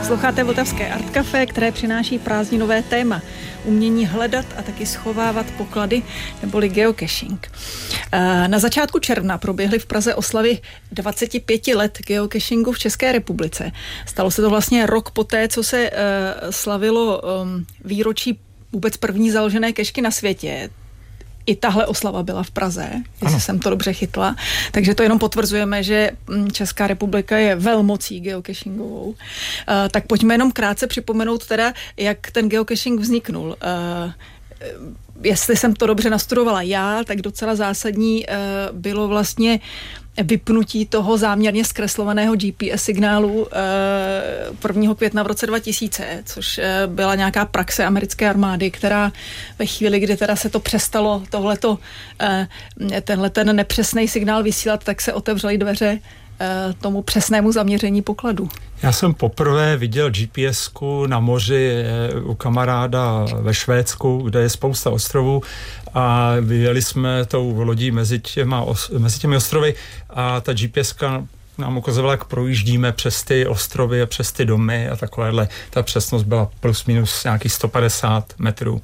Posloucháte Vltavské Art Café, které přináší prázdninové téma. Umění hledat a taky schovávat poklady, neboli geocaching. Na začátku června proběhly v Praze oslavy 25 let geocachingu v České republice. Stalo se to vlastně rok poté, co se slavilo výročí vůbec první založené kešky na světě. I tahle oslava byla v Praze, jestli jsem to dobře chytla. Takže to jenom potvrzujeme, že Česká republika je velmocí geocachingovou. Tak pojďme jenom krátce připomenout teda, jak ten geocaching vzniknul. Jestli jsem to dobře nastudovala já, tak docela zásadní bylo vlastně vypnutí toho záměrně zkreslovaného GPS signálu 1. května v roce 2000, což byla nějaká praxe americké armády, která ve chvíli, kdy teda se to přestalo tenhle ten nepřesný signál vysílat, tak se otevřely dveře tomu přesnému zaměření pokladu. Já jsem poprvé viděl GPSku na moři u kamaráda ve Švédsku, kde je spousta ostrovů a vyjeli jsme tou lodí mezi těmi ostrovy a ta GPSka nám ukazovala, jak projíždíme přes ty ostrovy a přes ty domy a takovéhle. Ta přesnost byla plus minus nějakých 150 metrů.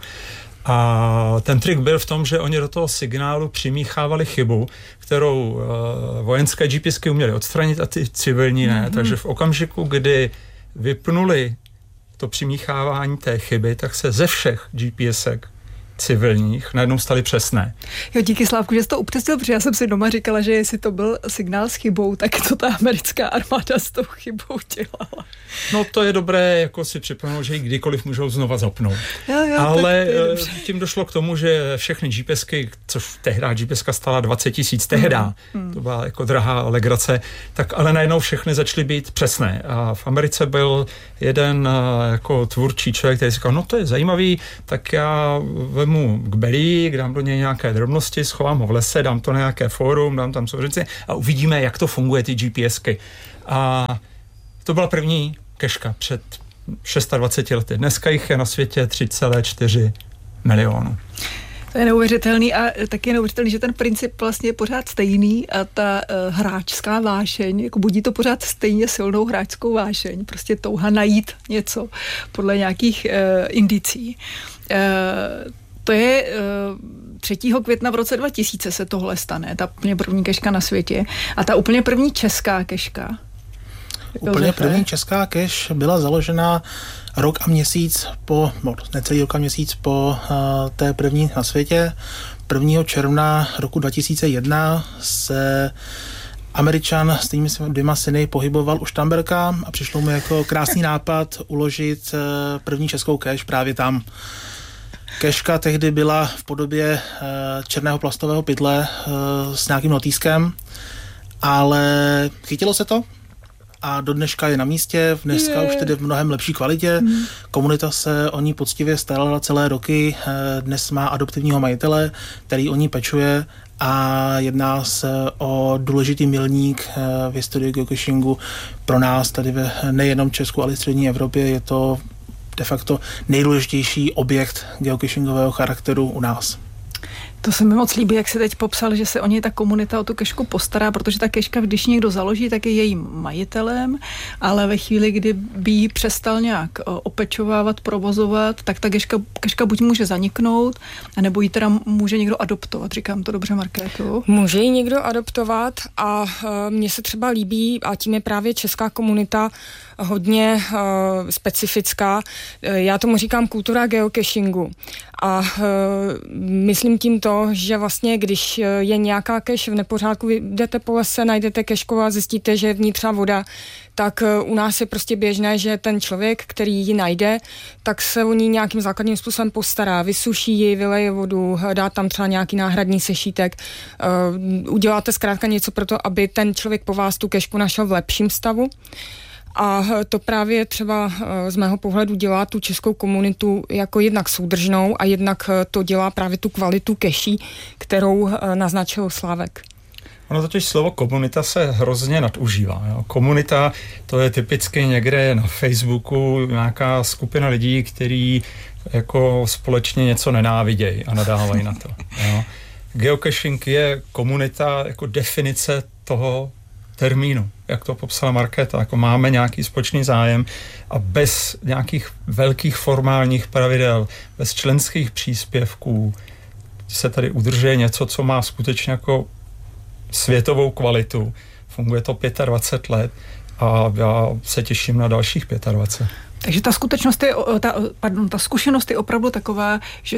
A ten trik byl v tom, že oni do toho signálu přimíchávali chybu, kterou vojenské GPSky uměly odstranit a ty civilní ne. Takže v okamžiku, kdy vypnuli to přimíchávání té chyby, tak se ze všech GPSek civilních najednou staly přesné. Jo, díky Slávku, že jsi to upřesnil, protože já jsem si doma říkala, že jestli to byl signál s chybou, tak to ta americká armáda s tou chybou dělala. No to je dobré jako si připomenout, že ji kdykoliv můžou znova zapnout. Jo, ale tím došlo k tomu, že všechny GPSky, což tehdy GPSka stála 20 000 tehda, to byla jako drahá legrace, tak ale najednou všechny začaly být přesné. A v Americe byl jeden jako tvůrčí člověk, který říkal, no to je zajímavý, tak já vemu k belík, dám do něj nějaké drobnosti, schovám ho v lese, dám to na nějaké fórum, dám tam souřenci a uvidíme, jak to funguje, ty GPSky. A to byla první keška před 26 lety. Dneska jich je na světě 3,4 milionu. To je neuvěřitelný a taky je neuvěřitelný, že ten princip vlastně je pořád stejný a ta hráčská vášeň, jako budí to pořád stejně silnou hráčskou vášeň, prostě touha najít něco podle nějakých indicí. To je 3. května v roce 2000 se tohle stane, ta úplně první keška na světě a ta úplně první česká keška. Úplně první česká keš byla založena rok a měsíc necelý rok a měsíc po té první na světě. 1. června roku 2001 se Američan s těmi 2 syny pohyboval u Štamberka a přišlo mu jako krásný nápad uložit první českou keš právě tam. Keška tehdy byla v podobě černého plastového pytle s nějakým notýskem, ale chytilo se to a do dneška je na místě, dneska už tedy v mnohem lepší kvalitě. Komunita se o ní poctivě starala celé roky, dnes má adoptivního majitele, který o ní pečuje a jedná se o důležitý milník v historii geocachingu pro nás tady nejenom Česku, ale i střední Evropě. Je to de facto nejdůležitější objekt geocachingového charakteru u nás. To se mi moc líbí, jak se teď popsal, že se o něj ta komunita o tu kešku postará, protože ta keška, když někdo založí, tak je jejím majitelem, ale ve chvíli, kdy by ji přestal nějak opečovávat, provozovat, tak ta keška buď může zaniknout, anebo ji teda může někdo adoptovat. Říkám to dobře, Markéto? Může ji někdo adoptovat a mně se třeba líbí, a tím je právě česká komunita hodně specifická. Já tomu říkám kultura geocachingu. A myslím tím to, že vlastně, když je nějaká keš v nepořádku, vy jdete po lese, najdete kešku a zjistíte, že je v ní třeba voda, tak u nás je prostě běžné, že ten člověk, který ji najde, tak se o ní nějakým základním způsobem postará, vysuší ji, vyleje vodu, dá tam třeba nějaký náhradní sešítek. Uděláte zkrátka něco pro to, aby ten člověk po vás tu kešku našel v lepším stavu. A to právě třeba z mého pohledu dělá tu českou komunitu jako jednak soudržnou a jednak to dělá právě tu kvalitu keší, kterou naznačil Slávek. Ono totiž slovo komunita se hrozně nadužívá. Jo. Komunita, to je typicky někde na Facebooku nějaká skupina lidí, kteří jako společně něco nenávidějí a nadávají na to. Jo. Geocaching je komunita jako definice toho termínu, jak to popsala Markéta, jako máme nějaký společný zájem a bez nějakých velkých formálních pravidel, bez členských příspěvků se tady udržuje něco, co má skutečně jako světovou kvalitu. Funguje to 25 let a já se těším na dalších 25. Takže ta skutečnost je, ta zkušenost je opravdu taková, že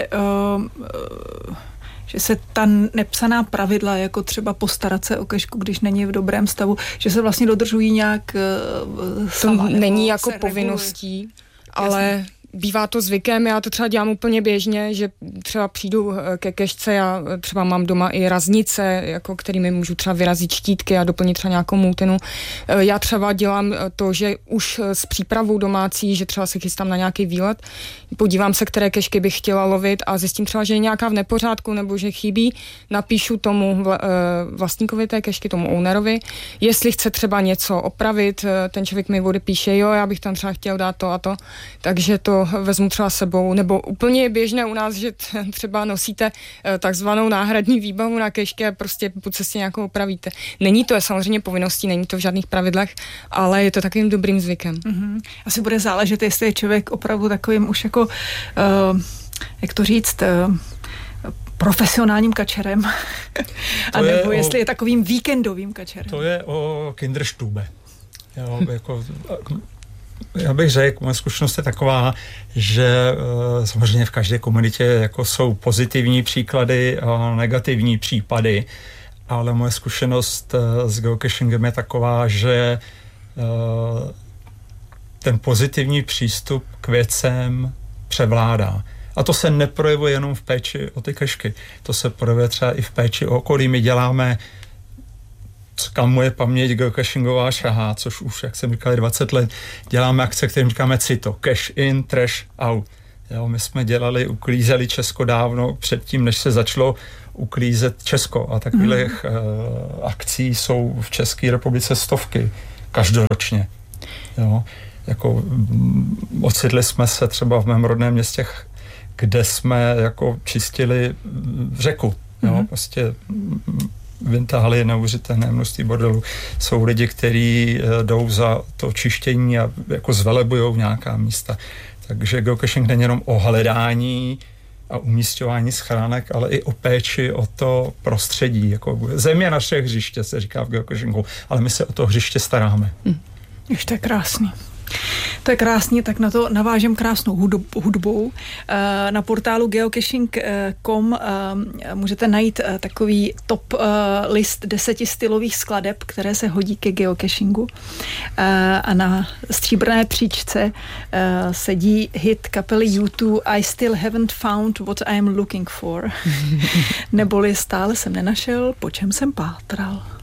se ta nepsaná pravidla, jako třeba postarat se o kešku, když není v dobrém stavu, že se vlastně dodržují nějak sama. To není jako povinností, ale bývá to zvykem, já to třeba dělám úplně běžně, že třeba přijdu ke kešce, já třeba mám doma i raznice, jako kterými můžu třeba vyrazit štítky a doplnit třeba nějakou moutenu. Já třeba dělám to, že už s přípravou domácí, že třeba se chystám na nějaký výlet, podívám se, které kešky bych chtěla lovit a zjistím třeba, že je nějaká v nepořádku nebo že chybí, napíšu tomu vlastníkovi té kešky, tomu ownerovi, jestli chce třeba něco opravit, ten člověk mi odepíše, jo, já bych tam třeba chtěl dát to a to, takže to vezmu třeba sebou, nebo úplně je běžné u nás, že třeba nosíte takzvanou náhradní výbavu na kešky a prostě po cestě nějakou opravíte. Není to samozřejmě povinností, není to v žádných pravidlech, ale je to takovým dobrým zvykem. Mm-hmm. Asi bude záležet, jestli je člověk opravdu takovým už jako, jak to říct, profesionálním kačerem, a nebo jestli je takovým víkendovým kačerem. To je o Kinderstube. Jo, jako... Já bych řekl, moje zkušenost je taková, že samozřejmě v každé komunitě jako jsou pozitivní příklady a negativní případy, ale moje zkušenost s geocachingem je taková, že ten pozitivní přístup k věcem převládá. A to se neprojevuje jenom v péči o ty kešky, to se projevuje třeba i v péči o okolí. My děláme, kam moje paměť geocachingová šahá, což už, jak jsem říkal, 20 let, děláme akce, kterým říkáme CITO, cash in, trash out. Jo, my jsme uklízeli Česko dávno předtím, než se začalo uklízet Česko a takových akcí jsou v České republice stovky každoročně. Jo, jako ocitli jsme se třeba v mém rodném městě, kde jsme jako čistili řeku. Jo, prostě vytáhli neuvěřitelné množství bordelů. Jsou lidi, kteří jdou za to čištění a jako zvelebujou nějaká místa. Takže geocaching není jenom o hledání a umísťování schránek, ale i o péči o to prostředí. Jako země naše hřiště se říká v geocachingu, ale my se o to hřiště staráme. Ještě je krásný. To je krásný, tak na to navážem krásnou hudbou. Na portálu geocaching.com můžete najít takový top list 10 stylových skladeb, které se hodí ke geocachingu. A na stříbrné příčce sedí hit kapely U2 I Still Haven't Found What I'm Looking For. Neboli stále jsem nenašel, po čem jsem pátral.